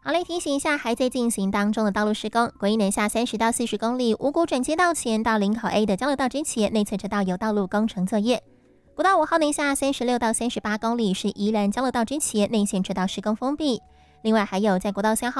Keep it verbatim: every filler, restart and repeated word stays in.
好嘞，提醒一下，还在进行当中的道路施工，国一南下三十到四十公里，五股转接道前到林口 A 的交流道之前，内侧车道有道路工程作业。国道五号南下三十六到三十八公里是宜兰交流道之前，内线车道施工封闭。另外还有在国道三号